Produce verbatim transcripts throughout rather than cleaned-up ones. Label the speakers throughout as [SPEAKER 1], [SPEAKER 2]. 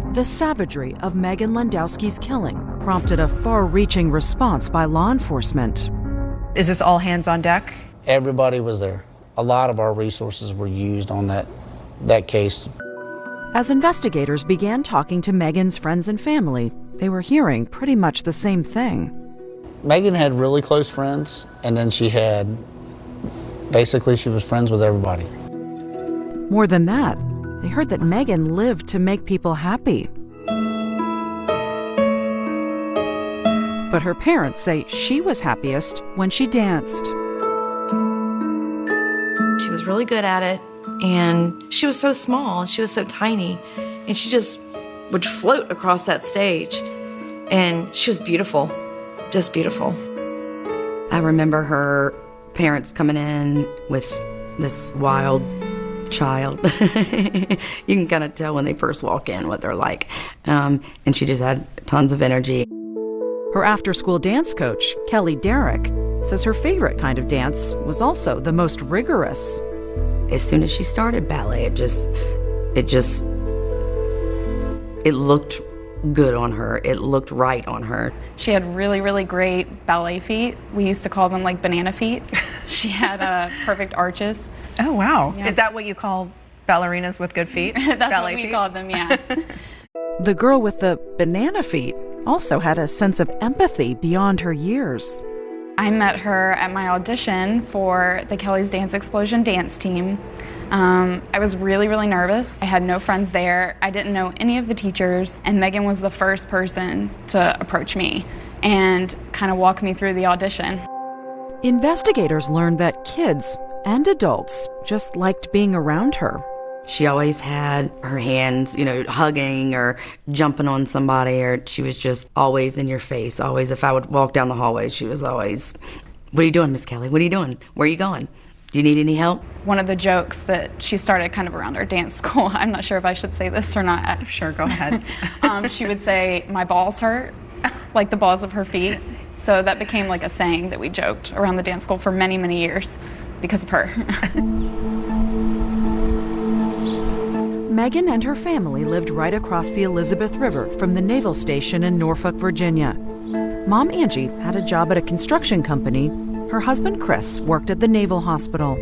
[SPEAKER 1] The savagery of Megan Landowski's killing prompted a far-reaching response by law enforcement.
[SPEAKER 2] Is this all hands on deck?
[SPEAKER 3] Everybody was there. A lot of our resources were used on that, that case.
[SPEAKER 1] As investigators began talking to Megan's friends and family, they were hearing pretty much the same thing.
[SPEAKER 3] Megan had really close friends, and then she had, basically she was friends with everybody.
[SPEAKER 1] More than that, they heard that Megan lived to make people happy. But her parents say she was happiest when she danced.
[SPEAKER 4] She was really good at it, and she was so small, she was so tiny, and she just would float across that stage. And she was beautiful, just beautiful.
[SPEAKER 5] I remember her parents coming in with this wild child. You can kind of tell when they first walk in what they're like. Um, and she just had tons of energy.
[SPEAKER 1] Her after-school dance coach, Kelly Derrick, says her favorite kind of dance was also the most rigorous.
[SPEAKER 5] As soon as she started ballet, it just, it just, it looked good on her. It looked right on her.
[SPEAKER 6] She had really, really great ballet feet. We used to call them like banana feet. She had uh, perfect arches.
[SPEAKER 2] Oh, wow.
[SPEAKER 6] Yeah.
[SPEAKER 2] Is that what you call ballerinas with good feet?
[SPEAKER 6] That's
[SPEAKER 2] ballet
[SPEAKER 6] what we
[SPEAKER 2] feet?
[SPEAKER 6] called them, yeah.
[SPEAKER 1] The girl with the banana feet also had a sense of empathy beyond her years.
[SPEAKER 6] I met her at my audition for the Kelly's Dance Explosion dance team. Um, I was really, really nervous. I had no friends there. I didn't know any of the teachers, and Megan was the first person to approach me and kind of walk me through the audition.
[SPEAKER 1] Investigators learned that kids and adults just liked being around her.
[SPEAKER 5] She always had her hands, you know, hugging or jumping on somebody, or she was just always in your face. Always, if I would walk down the hallway, she was always, "What are you doing, Miss Kelly? What are you doing? Where are you going? Do you need any help?"
[SPEAKER 6] One of the jokes that she started kind of around our dance school, I'm not sure if I should say this or not.
[SPEAKER 2] Sure, go ahead.
[SPEAKER 6] um, she would say, "My balls hurt," like the balls of her feet. So that became like a saying that we joked around the dance school for many, many years because of her.
[SPEAKER 1] Megan and her family lived right across the Elizabeth River from the naval station in Norfolk, Virginia. Mom Angie had a job at a construction company. Her husband Chris worked at the Naval Hospital.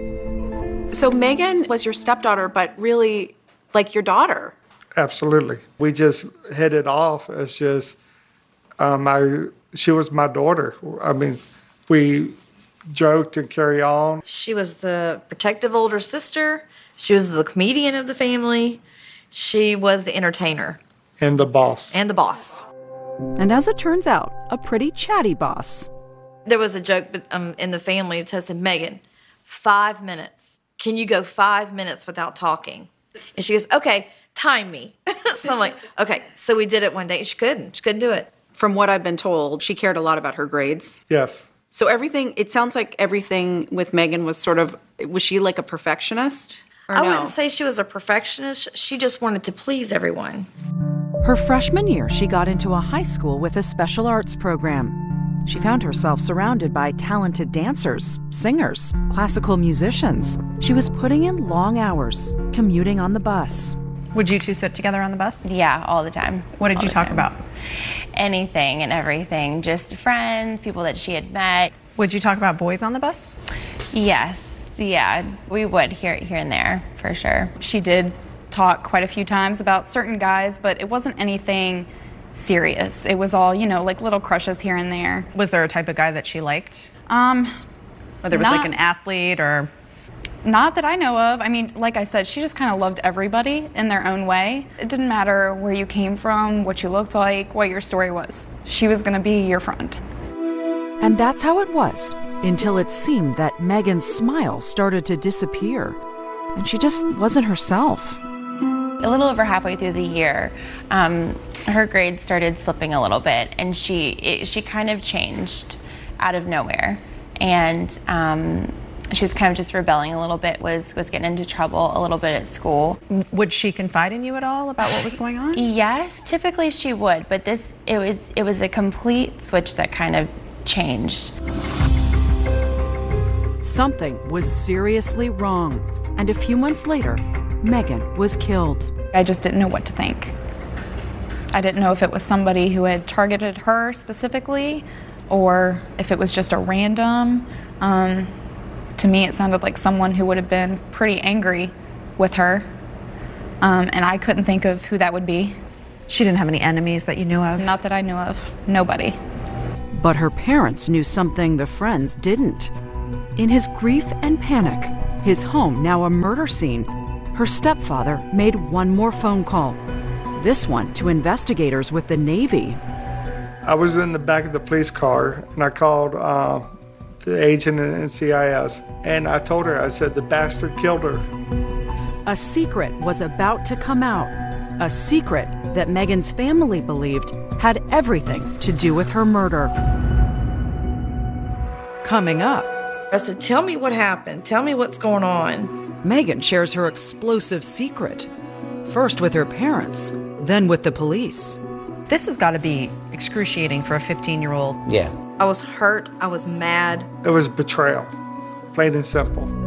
[SPEAKER 7] So Megan was your stepdaughter, but really like your daughter.
[SPEAKER 8] Absolutely. We just hit it off as just, um, I, she was my daughter. I mean, we joked and carry on.
[SPEAKER 4] She was the protective older sister. She was the comedian of the family. She was the entertainer.
[SPEAKER 8] And the boss.
[SPEAKER 4] And the boss.
[SPEAKER 1] And as it turns out, a pretty chatty boss.
[SPEAKER 4] There was a joke um, in the family that said, "Megan, five minutes. Can you go five minutes without talking?" And she goes, "Okay, time me." So I'm like, okay. So we did it one day. She couldn't. She couldn't do it.
[SPEAKER 7] From what I've been told, she cared a lot about her grades.
[SPEAKER 8] Yes.
[SPEAKER 7] So everything, it sounds like everything with Megan was sort of, was she like a perfectionist? Or
[SPEAKER 4] I
[SPEAKER 7] no?
[SPEAKER 4] wouldn't say she was a perfectionist. She just wanted to please everyone.
[SPEAKER 1] Her freshman year, she got into a high school with a special arts program. She found herself surrounded by talented dancers, singers, classical musicians. She was putting in long hours, commuting on the bus.
[SPEAKER 2] Would you two sit together on the bus?
[SPEAKER 9] Yeah, all the time.
[SPEAKER 2] What did
[SPEAKER 9] all
[SPEAKER 2] you talk
[SPEAKER 9] time.
[SPEAKER 2] about?
[SPEAKER 9] Anything and everything. Just friends, people that she had met.
[SPEAKER 2] Would you talk about boys on the bus?
[SPEAKER 9] Yes, yeah, we would here, here and there, for sure.
[SPEAKER 6] She did talk quite a few times about certain guys, but it wasn't anything serious. It was all, you know, like little crushes here and there.
[SPEAKER 2] Was there a type of guy that she liked?
[SPEAKER 6] Um,
[SPEAKER 2] Whether it was
[SPEAKER 6] not,
[SPEAKER 2] like an athlete or...
[SPEAKER 6] Not that I know of. I mean, like I said, she just kind of loved everybody in their own way. It didn't matter where you came from, what you looked like, what your story was. She was going to be your friend.
[SPEAKER 1] And that's how it was, until it seemed that Megan's smile started to disappear, and she just wasn't herself.
[SPEAKER 9] A little over halfway through the year, um, her grades started slipping a little bit, and she it, she kind of changed out of nowhere. And um, she was kind of just rebelling a little bit, was, was getting into trouble a little bit at school.
[SPEAKER 2] Would she confide in you at all about what was going on?
[SPEAKER 9] Yes, typically she would, but this, it was, it was a complete switch that kind of changed.
[SPEAKER 1] Something was seriously wrong, and a few months later, Megan was killed.
[SPEAKER 6] I just didn't know what to think. I didn't know if it was somebody who had targeted her specifically or if it was just a random. Um, to me, it sounded like someone who would have been pretty angry with her, um, and I couldn't think of who that would be.
[SPEAKER 2] She didn't have any enemies that you knew of?
[SPEAKER 6] Not that I knew of. Nobody.
[SPEAKER 1] But her parents knew something the friends didn't. In his grief and panic, his home now a murder scene, her stepfather made one more phone call. This one to investigators with the Navy.
[SPEAKER 8] I was in the back of the police car, and I called uh, the agent in N C I S, and I told her, I said, the bastard killed her.
[SPEAKER 1] A secret was about to come out. A secret that Megan's family believed had everything to do with her murder. Coming up,
[SPEAKER 4] I said, tell me what happened. Tell me what's going on.
[SPEAKER 1] Megan shares her explosive secret. First with her parents, then with the police.
[SPEAKER 2] This has got to be excruciating for a fifteen-year-old.
[SPEAKER 3] Yeah.
[SPEAKER 4] I was hurt. I was mad.
[SPEAKER 8] It was betrayal, plain and simple.